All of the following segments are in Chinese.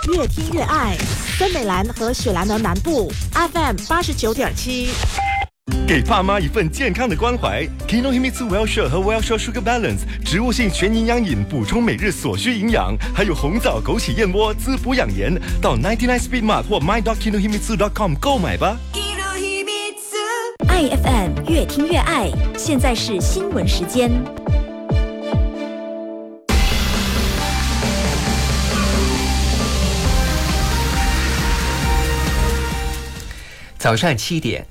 越听越爱，森美兰和雪兰莪南部 FM 89.7。 给爸妈一份健康的关怀 Kinohimitsu Wellshore 和 Wellshore Sugar Balance 植物性全营养饮，补充每日所需营养，还有红枣枸杞燕窝滋补养颜，到99 Speed Mart 或 my.kinohimitsu.com 购买吧。 爱 FM 越听越爱，现在是新闻时间。 早上7点，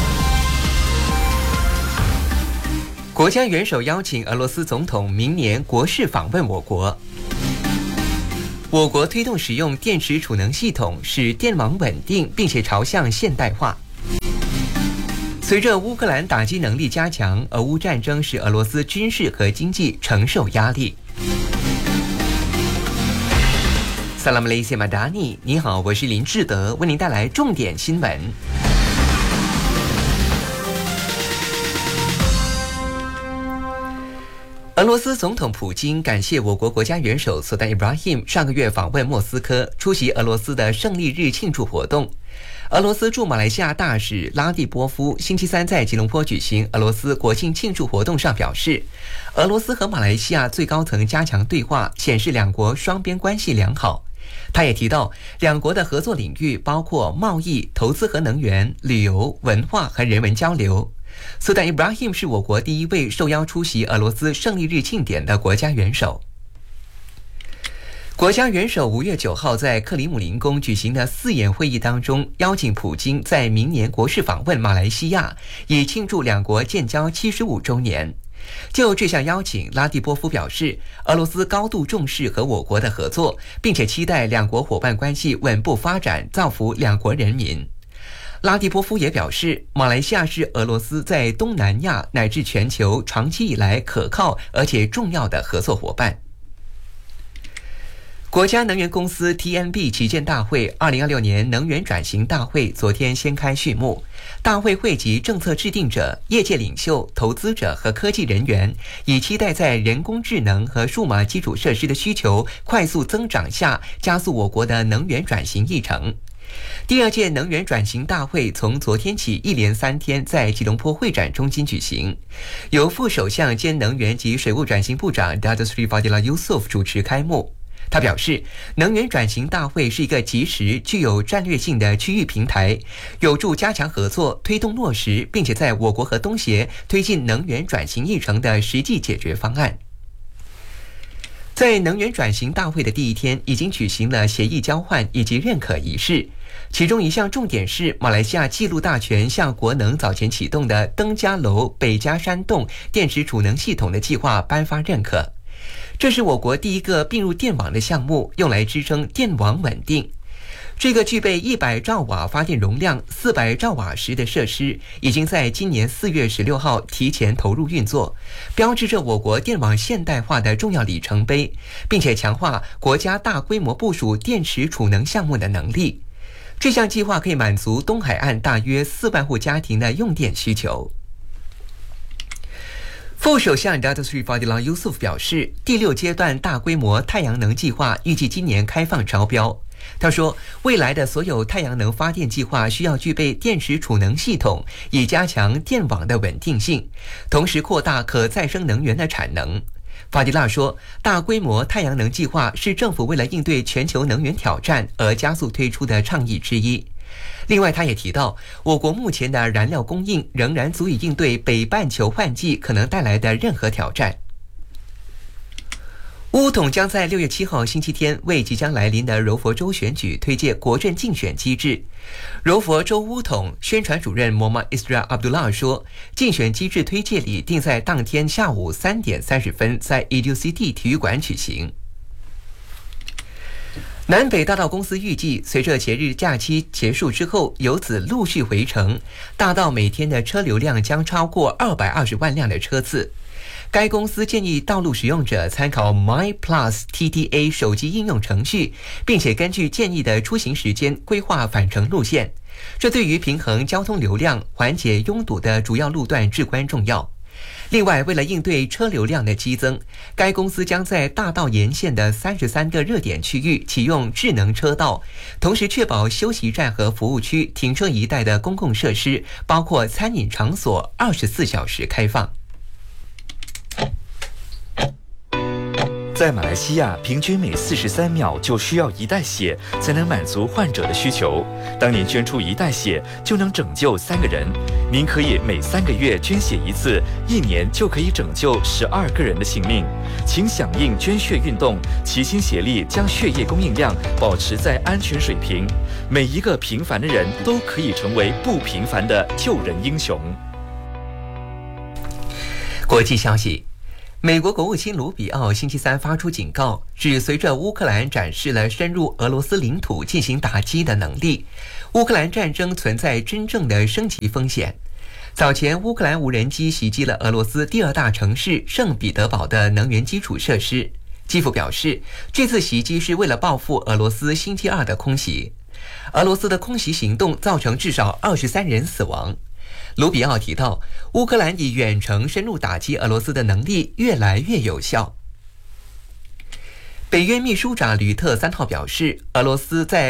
国家元首邀请俄罗斯总统明年国事访问我国。我国推动使用电池储能系统，使电网稳定，并且朝向现代化。随着乌克兰打击能力加强，俄乌战争使俄罗斯军事和经济承受压力。萨拉姆雷西马达尼，你好，我是林志德，为您带来重点新闻。俄罗斯总统普京感谢我国国家元首苏丹伊布拉欣上个月访问莫斯科，出席俄罗斯的胜利日庆祝活动。俄罗斯驻马来西亚大使拉蒂波夫星期三在吉隆坡举行俄罗斯国庆庆祝活动上表示，俄罗斯和马来西亚最高层加强对话，显示两国双边关系良好。他也提到，两国的合作领域包括贸易、投资和能源、旅游、文化和人文交流。苏丹伊布拉欣是我国第一位受邀出席俄罗斯胜利日庆典的国家元首。国家元首5月9号在克里姆林宫举行的4眼会议当中，邀请普京在明年国事访问马来西亚，以庆祝两国建交75周年。就这项邀请，拉蒂波夫表示，俄罗斯高度重视和我国的合作，并且期待两国伙伴关系稳步发展，造福两国人民。拉蒂波夫也表示，马来西亚是俄罗斯在东南亚乃至全球长期以来可靠而且重要的合作伙伴。国家能源公司 TNB 旗舰大会2026年能源转型大会昨天掀开序幕。大会汇集政策制定者、业界领袖、投资者和科技人员，以期待在人工智能和数码基础设施的需求快速增长下，加速我国的能源转型议程。第二届能源转型大会从昨天起一连3天在吉隆坡会展中心举行，由副首相兼能源及水务转型部长 Datuk Seri Fadilah Yusof 主持开幕。他表示，能源转型大会是一个及时、具有战略性的区域平台，有助加强合作，推动落实，并且在我国和东协推进能源转型议程的实际解决方案。在能源转型大会的第一天，已经举行了协议交换以及认可仪式。其中一项重点是马来西亚记录大全向国能早前启动的登嘉楼北嘉山洞电池储能系统的计划颁发认可。这是我国第一个并入电网的项目，用来支撑电网稳定。这个具备100兆瓦发电容量、400兆瓦时的设施，已经在今年4月16号提前投入运作，标志着我国电网现代化的重要里程碑，并且强化国家大规模部署电池储能项目的能力。这项计划可以满足东海岸大约4万户家庭的用电需求。副首相 Datuk Seri Fadilah Yusof 表示，第6阶段大规模太阳能计划预计今年开放招标。他说，未来的所有太阳能发电计划需要具备电池储能系统，以加强电网的稳定性，同时扩大可再生能源的产能。法迪拉说，大规模太阳能计划是政府为了应对全球能源挑战而加速推出的倡议之一。另外，他也提到，我国目前的燃料供应仍然足以应对北半球换季可能带来的任何挑战。巫统将在6月7号星期天为即将来临的柔佛州选举推介国阵竞选机制。柔佛州巫统宣传主任 Mohammad Isra Abdullah 说，竞选机制推介礼定在当天下午3点30分在 EduCity 体育馆举行。南北大道公司预计，随着节日假期结束之后，游子陆续回城，大道每天的车流量将超过220万辆的车次。该公司建议道路使用者参考 MyPlus TTA 手机应用程序，并且根据建议的出行时间规划返程路线。这对于平衡交通流量、缓解拥堵的主要路段至关重要。 另外，为了应对车流量的激增，该公司将在大道沿线的33个热点区域启用智能车道，同时确保休息站和服务区、停车一带的公共设施，包括餐饮场所，24小时开放。 在马来西亚，平均每43秒就需要1袋血才能满足患者的需求。当您捐出1袋血，就能拯救3个人。您可以每3个月捐血1次，1年就可以拯救12个人的性命。请响应捐血运动，齐心协力将血液供应量保持在安全水平。每一个平凡的人都可以成为不平凡的救人英雄。 国际消息。美国国务卿卢比奥星期三发出警告，指随着乌克兰展示了深入俄罗斯领土进行打击的能力，乌克兰战争存在真正的升级风险。早前，乌克兰无人机袭击了俄罗斯第2大城市圣彼得堡的能源基础设施。基辅表示，这次袭击是为了报复俄罗斯星期2的空袭。俄罗斯的空袭行动造成至少23人死亡。卢比奥提到，乌克兰以远程深入打击俄罗斯的能力越来越有效。北约秘书长吕特3号表示，俄罗斯在